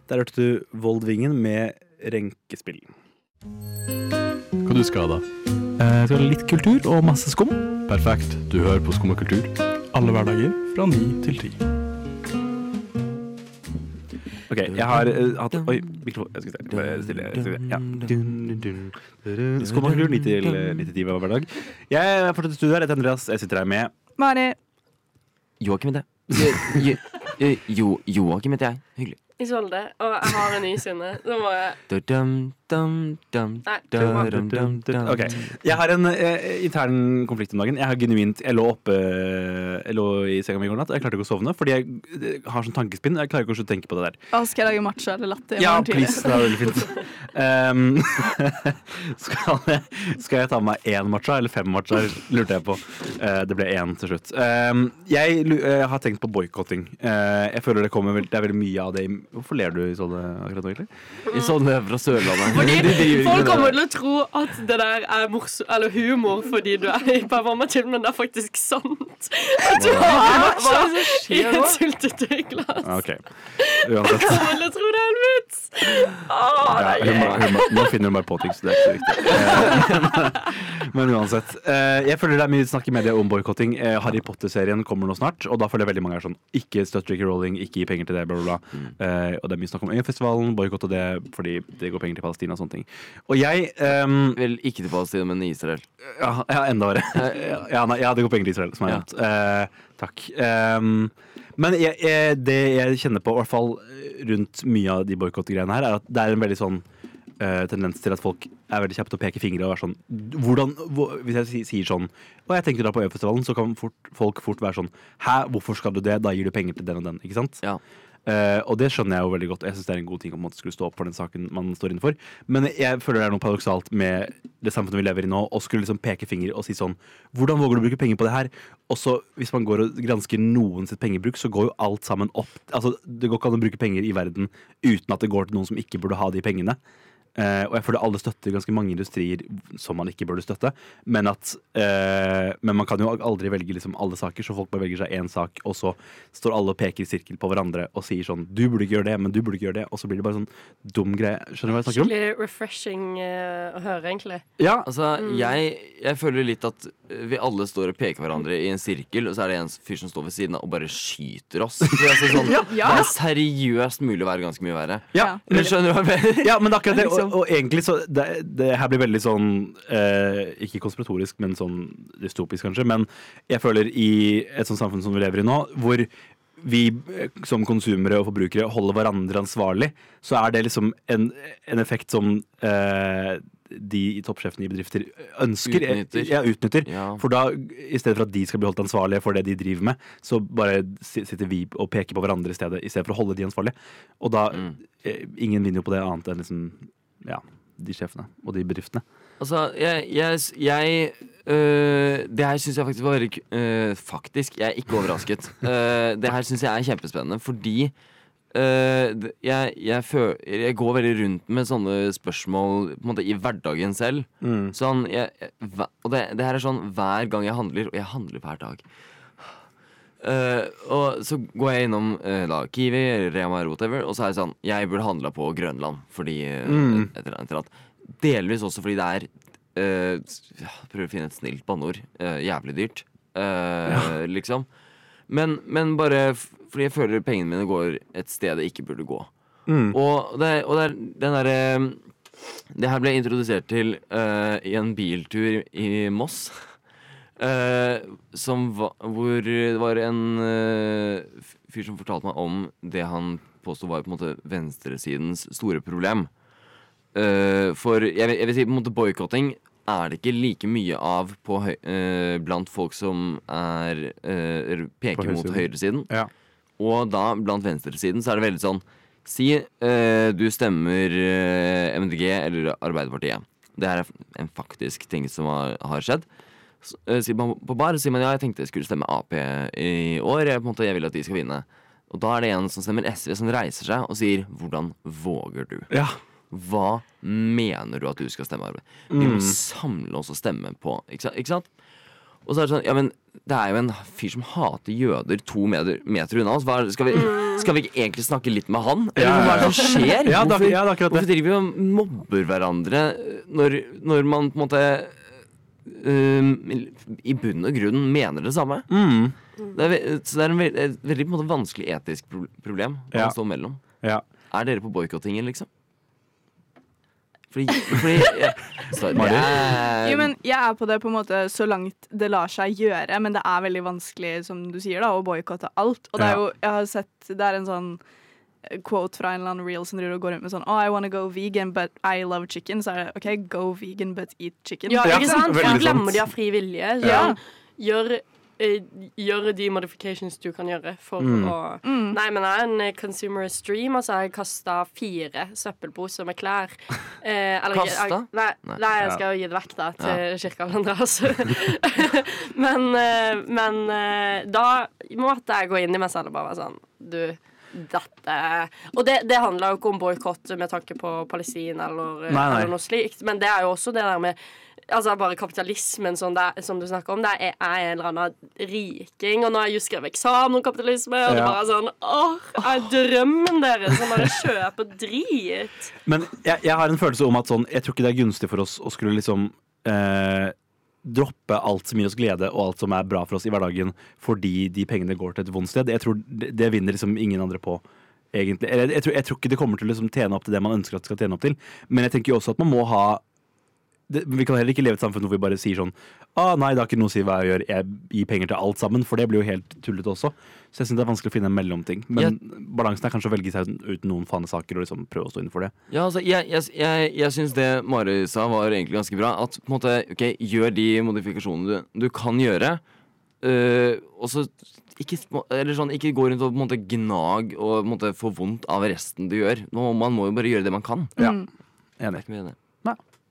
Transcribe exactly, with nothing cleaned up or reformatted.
Der hørte du Voldvingen med renkespill. Hva du skal da? Jeg skal ha litt kultur og masse skum. Perfekt, du hører på Skum og kultur. Alle hverdager fra ni til ti. Ok, jeg har uh, hatt Oi, mikrofon. Jeg skal stille. stille, stille. Ja. Skum og kultur, ni til ti hver dag. Jeg er fortsatt i studio her. Jeg heter Andreas. Jeg sitter her med Mari. Joakim heter jeg. Jo, jo, jo, Joakim heter jeg. Hyggelig. Isolde, og jeg har en ny Synne. Så må jeg Ok, jeg har en eh, intern konflikt om dagen. Jeg har genuint Jeg lå oppe Jeg lå i senga mi i går natt. Jeg klarte ikke å sovne fordi jeg har sånn tankespinn. Jeg klarer ikke å slutte å tenke på det der. Å, skal jeg lage matcha eller latte i Ja, morgen tidlig? please, det er veldig fint. um, skal, jeg, skal jeg ta med meg én matcha eller fem matcha? Lurte jeg på. Uh, det ble én til slutt. Um, jeg uh, har tenkt på boykotting. Uh, jeg føler det kommer veld, Det er veldig mye av det. Hvorfor ler du i sånn akkurat nå, egentlig? I sånn fra Sørlandet. Fordi folk kommer til å tro at det der er morsom, eller humor fordi du er i performativ, men det er faktisk sant. At du har matcha i et syltetøyglass. Ah, ok, uansett. Jeg kommer til å tro det er en vits. Åh, Ja, humor, humor. Nå finner du bare på ting, så det er ikke så viktig. Men uansett. Jeg føler det er mye snakk i media om boykotting. Harry Potter-serien kommer nå snart, og da føler jeg veldig mange er sånn ikke støtt J K Rowling, ikke gi penger til det, bla bla bla. Uh, og det er mye snakk om Øyafestivalen, boykott og det fordi det går penger til Palestina og sånne ting. Og jeg um, Vel, ikke til Palestina, men Israel. Ja, ja enda verre. ja, nei, ja, det går penger til Israel, som er nevnt. Uh, takk. Um, men jeg, jeg, det jeg kjenner på, i hvert fall rundt mye av de boykott-greiene her, er at det er en veldig sånn uh, tendens til at folk er veldig kjapt å peke fingre og være sånn hvordan, hvor, hvis jeg sier sånn og jeg tenker da på Øyafestivalen, så kan fort, folk fort være sånn hæ, hvorfor skal du det? Da gir du penger til den og den, ikke sant? Ja. Uh, og det skjønner jeg jo veldig godt. Jeg synes det er en god ting om man skulle stå opp for den saken man står innenfor. Men jeg føler det er noe paradoksalt med det samfunnet vi lever i nå, og skulle liksom peke finger og si sånn hvordan våger du å bruke penger på det her? Og så hvis man går og gransker noen sitt pengebruk, så går jo alt sammen opp. Altså det går ikke an å bruke penger i verden uten at det går til noen som ikke burde ha de pengene. Uh, og jeg føler alle støtter ganske mange industrier som man ikke burde støtte, men at uh, men man kan jo aldri velge liksom alle saker, så folk bare velger seg én sak, og så står alle og peker i sirkel på hverandre og sier sånn du burde ikke gjøre det, men du burde ikke gjøre det, og så blir det bare sånn dum greie. Skjønner du hva jeg snakker om? Skikkelig refreshing uh, å høre, egentlig. Ja, Altså, Mm. jeg, jeg føler litt at vi alle står og peker hverandre i en sirkel, og så er det en fyr som står ved siden av og bare skyter oss. Det er, altså sånn, Ja. det er seriøst mulig å være ganske mye verre. ja, Men skjønner du hva jeg mener? ja, men akkurat det, og, Liksom. og egentlig så det, det her blir veldig sånn eh, ikke konspiratorisk, men sånn dystopisk kanskje, men jeg føler i et sånt samfunn som vi lever i nå, hvor vi eh, som konsumere og forbrukere holder hverandre ansvarlig, så er det liksom en, en effekt som eh, de i toppsjefene i bedrifter ønsker Utnytter. Ja, utnytter. Ja. For da, i stedet for at de skal bli holdt ansvarlige for det de driver med, så bare si- sitter vi og peker på hverandre i stedet, i stedet for å holde de ansvarlige. Og da, Mm. eh, ingen vinner jo på det annet enn liksom, ja, de sjefene og de bedriftene. Altså, jeg, jeg, jeg øh, Det her syns jeg faktisk var veldig øh, Faktisk, jeg er ikke overrasket. Uh, det her syns jeg er kjempespennende, fordi øh, det- jeg, jeg, føl, jeg går veldig rundt med sånne spørsmål på en måte i hverdagen selv. Sånn, jeg, jeg, hva- og det, det her er sånn hver gang jeg handler, og jeg handler hver dag. Uh, og så går jeg innom uh, da, Kiwi eller Rema eller whatever, og så er det sånn jeg burde handla på Grønland fordi uh, Mm. et eller annet, et eller annet. Delvis også fordi det er uh, ja, prøver å finne et snilt banneord. Uh, jævlig dyrt, uh, liksom. Men, men bare f fordi jeg føler pengene mine går et sted det ikke burde gå. Mm. Og, det, og det er den derre Det her ble introdusert til uh, i en biltur i Moss. Uh, som va hvor det var en uh, fyr som fortalte meg om det han påstod var på en måte venstresidens store problem. Uh, for jeg vil, jeg vil si på en måte boykotting er det ikke like mye av på høy uh, blant folk som er uh, peker På mot høyresiden. høyresiden. Ja. Og da blant venstresiden så er det veldig sånn si uh, du stemmer uh, M D G eller Arbeiderpartiet. Det her er en faktisk ting som har, har skjedd. Så, uh, sier man på bar sier man ja, jeg tenkte jeg skulle stemme A P i år. Jeg, på en måte, jeg vil at de skal vinne. Og da er det en som stemmer S V som reiser seg og sier hvordan våger du? Ja. Hva mener du at du skal stemme Arbeid? Vi må samle oss og stemme på, ikke sant? Ikke sant? Og så er det sånn, ja, men det er jo en fyr som hater jøder to meter, meter unna oss. Hva, skal vi, Skal vi ikke egentlig snakke litt med han? Eller Ja, ja, hva er ja. det som skjer? Ja, det er- hvorfor, ja, det er akkurat det. hvorfor driver vi og mobber hverandre når, når man på en måte um, i bunn og grunn mener det samme? Mm. Det er, ve- så det er en ve- et veldig på en måte, vanskelig etisk pro- problem å Ja. stå mellom. Ja. Er dere på boikottingen, liksom? Fordi, fordi jeg, sorry, Mari? jeg, Jo, men jeg er på det på en måte så langt det lar seg gjøre, men det er veldig vanskelig, som du sier, da, å boikotte alt. Og det er Ja. jo, jeg har sett, det er en sånn quote fra en eller annen reel som driver og går rundt med sånn Oh, I wanna go vegan, but I love chicken. Så er det OK, go vegan, but eat chicken. Ja, Ja, ikke sant? veldig Du glemmer sant. de har fri vilje. Så Ja. gjør, eh, gjør de modifications du kan gjøre for Mm. å Mm. Nei, men jeg er en eh, consumer stream. Altså, jeg har kasta fire søppelposer med klær. Eh, eller, Kasta? Jeg, nei, Nei. nei, jeg skal jo gi det vekk da til kirka Andreas. men eh, men eh, da måtte jeg gå inn i meg selv og bare være sånn Du, dette Og det, det handler jo ikke om boikott med tanke på Palestina eller, Nei, nei. eller noe slikt, men det er jo også det der med Altså bare kapitalismen som, det, er- som du snakker om. Det er, er en eller annen riking. Og nå har jeg jo skrevet eksamen om kapitalisme, og det Ja. bare er sånn Åh, er drømmen deres som bare kjøper drit? Men jeg, jeg har en følelse om at sånn, jeg tror ikke det er gunstig for oss å skulle liksom eh, droppe alt som gir oss glede og alt som er bra for oss i hverdagen fordi de pengene går til et vondt sted. Jeg tror det, det vinner liksom ingen andre på. Egentlig. Jeg, jeg, tror, jeg tror ikke det kommer til å liksom tjene opp til det man ønsker at det skal tjene opp til. Men jeg tenker jo også at man må ha det, vi kan heller ikke leve i et samfunn hvor vi bare sier sånn ah, nei, det har ikke noe å si hva jeg gjør, jeg gir penger til alt sammen. For det blir jo helt tullete også. Så jeg synes det er vanskelig å finne en mellomting. Men balansen er kanskje å velge seg ut noen fanesaker og liksom prøve å stå inn for det. Ja, altså, jeg, jeg, jeg, jeg syns det Mari sa var egentlig ganske bra. At på en måte, ok, gjør de modifikasjonene du, du kan gjøre. øh, og så ikke, sma- eller sånn, ikke gå rundt og på en måte gnag og på en måte få vondt av resten du gjør. Nå, man må jo bare gjøre det man kan. Ja. Mm. Enig. Ikke mer enn det. Nei.